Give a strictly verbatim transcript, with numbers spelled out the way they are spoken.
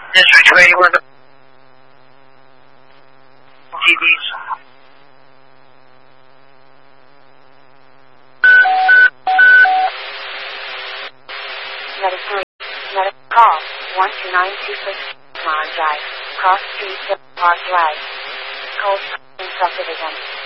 那水车一会儿都基地。 Medical, medical call, one two nine two six, Mile Drive, Cross Street, Park Drive, Cold Spring Subdivision.